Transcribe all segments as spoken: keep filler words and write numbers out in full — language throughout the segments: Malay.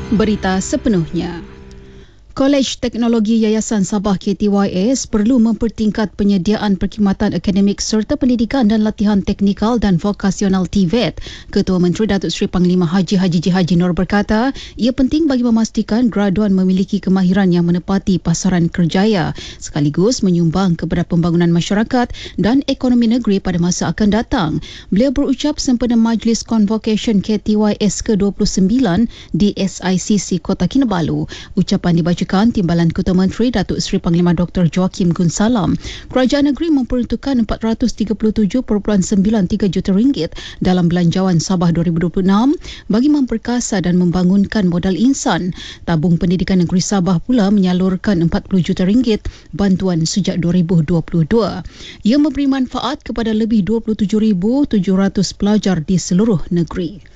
Berita sepenuhnya. Kolej Teknologi Yayasan Sabah K T Y S perlu mempertingkat penyediaan perkhidmatan akademik serta pendidikan dan latihan teknikal dan vokasional T V E T. Ketua Menteri Datuk Seri Panglima Haji Haji G. Haji Nur berkata, ia penting bagi memastikan graduan memiliki kemahiran yang menepati pasaran kerjaya sekaligus menyumbang kepada pembangunan masyarakat dan ekonomi negeri pada masa akan datang. Beliau berucap sempena Majlis Convocation K T Y S ke dua puluh sembilan di S I C C Kota Kinabalu. Ucapan dibaca Timbalan Ketua Menteri Datuk Seri Panglima Doktor Joakim Gunsalam. Kerajaan negeri memperuntukkan empat ratus tiga puluh tujuh perpuluhan sembilan tiga juta ringgit dalam belanjawan Sabah dua ribu dua puluh enam bagi memperkasa dan membangunkan modal insan. Tabung Pendidikan Negeri Sabah pula menyalurkan empat puluh juta ringgit bantuan sejak dua ribu dua puluh dua. Ia memberi manfaat kepada lebih dua puluh tujuh ribu tujuh ratus pelajar di seluruh negeri.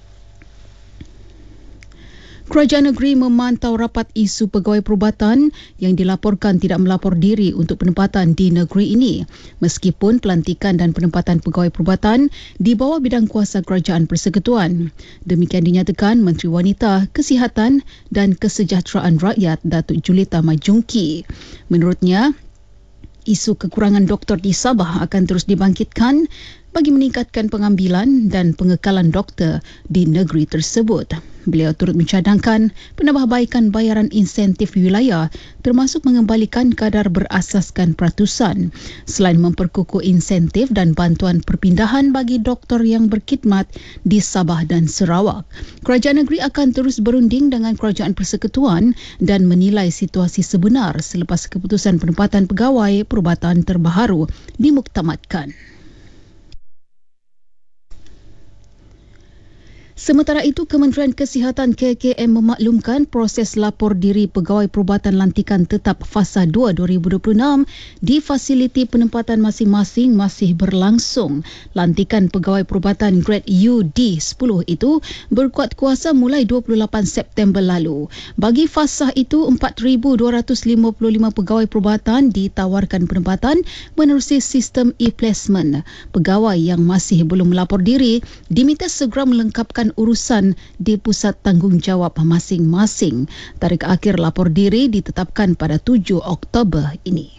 Kerajaan negeri memantau rapat isu pegawai perubatan yang dilaporkan tidak melapor diri untuk penempatan di negeri ini. Meskipun pelantikan dan penempatan pegawai perubatan di bawah bidang kuasa Kerajaan Persekutuan. Demikian dinyatakan Menteri Wanita, Kesihatan dan Kesejahteraan Rakyat Datuk Julita Majungki. Menurutnya, isu kekurangan doktor di Sabah akan terus dibangkitkan bagi meningkatkan pengambilan dan pengekalan doktor di negeri tersebut. Beliau turut mencadangkan penambahbaikan bayaran insentif wilayah termasuk mengembalikan kadar berasaskan peratusan. Selain memperkukuh insentif dan bantuan perpindahan bagi doktor yang berkhidmat di Sabah dan Sarawak. Kerajaan negeri akan terus berunding dengan Kerajaan Persekutuan dan menilai situasi sebenar selepas keputusan penempatan pegawai perubatan terbaru dimuktamadkan. Sementara itu, Kementerian Kesihatan K K M memaklumkan proses lapor diri pegawai perubatan lantikan tetap Fasa dua dua ribu dua puluh enam di fasiliti penempatan masing-masing masih berlangsung. Lantikan pegawai perubatan grade U D sepuluh itu berkuat kuasa mulai dua puluh lapan September lalu. Bagi fasa itu, empat ribu dua ratus lima puluh lima pegawai perubatan ditawarkan penempatan menerusi sistem e-placement. Pegawai yang masih belum melapor diri diminta segera melengkapkan urusan di pusat tanggungjawab masing-masing. Tarikh akhir lapor diri ditetapkan pada tujuh Oktober ini.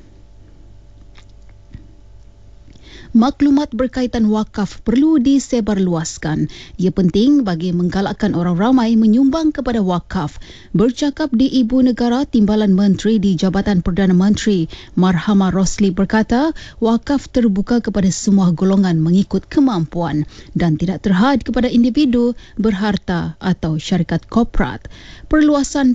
Maklumat berkaitan wakaf perlu disebarluaskan. Ia penting bagi menggalakkan orang ramai menyumbang kepada wakaf. Bercakap di Ibu Negara, Timbalan Menteri di Jabatan Perdana Menteri Marhama Rosli berkata, wakaf terbuka kepada semua golongan mengikut kemampuan dan tidak terhad kepada individu, berharta atau syarikat korporat. Perluasan